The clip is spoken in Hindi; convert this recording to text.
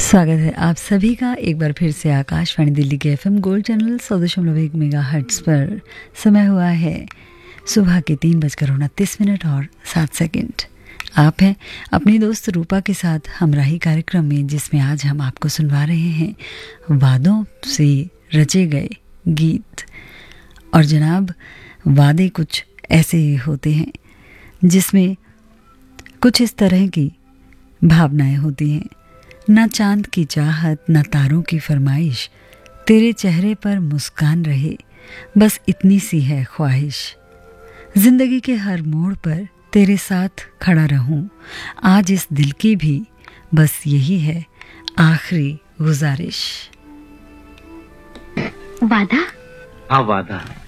स्वागत है आप सभी का एक बार फिर से आकाशवाणी दिल्ली के एफएम गोल्ड चैनल 100.1 मेगाहर्ट्ज़ पर। समय हुआ है सुबह के 3:29 और 7 सेकंड। आप हैं अपनी दोस्त रूपा के साथ हमराही कार्यक्रम में, जिसमें आज हम आपको सुनवा रहे हैं वादों से रचे गए गीत। और जनाब, वादे कुछ ऐसे होते हैं जिसमें कुछ इस तरह की भावनाएं होती हैं। न चांद की चाहत, न तारों की फरमाइश, तेरे चेहरे पर मुस्कान रहे, बस इतनी सी है ख्वाहिश। जिंदगी के हर मोड़ पर तेरे साथ खड़ा रहूं, आज इस दिल की भी बस यही है आखिरी गुजारिश। वादा? हाँ वादा।